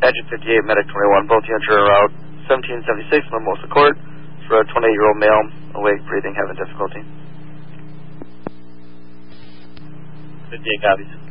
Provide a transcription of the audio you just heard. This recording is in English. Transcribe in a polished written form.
Engine 58, Medic 21, both units are route 1776, Mimosa Court, for a 28-year-old male, awake, breathing, having difficulty. 58 copies.